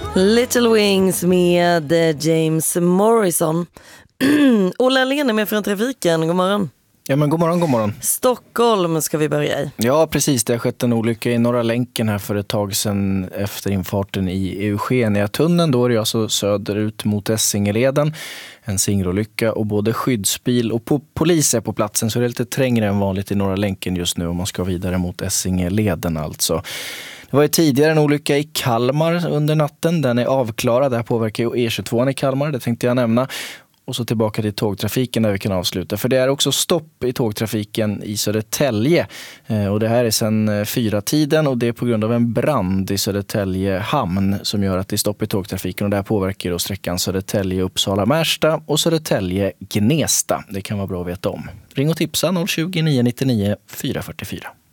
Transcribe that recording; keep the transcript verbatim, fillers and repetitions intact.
Little Wings med James Morrison. Ola Lene med från trafiken, god morgon. Ja, men god morgon, god morgon. Stockholm ska vi börja i. Ja, precis. Det har skett en olycka i Norra länken här för ett tag sedan efter infarten i Eugenia-tunneln. Då är det alltså söderut mot Essingeleden. En singelolycka och både skyddsbil och po- polis är på platsen, så det är lite trängre än vanligt i Norra länken just nu om man ska vidare mot Essingeleden alltså. Det var ju tidigare en olycka i Kalmar under natten. Den är avklarad. Det här påverkar ju E tjugotvå i Kalmar, det tänkte jag nämna. Och så tillbaka till tågtrafiken där vi kan avsluta. För det är också stopp i tågtrafiken i Södertälje. Eh, och det här är sedan fyra tiden och det är på grund av en brand i Södertälje hamn som gör att det är stopp i tågtrafiken. Och det här påverkar då sträckan Södertälje-Uppsala-Märsta och Södertälje-Gnesta. Det kan vara bra att veta om. Ring och tipsa noll tjugo, nio nio nio, fyra fyra fyra.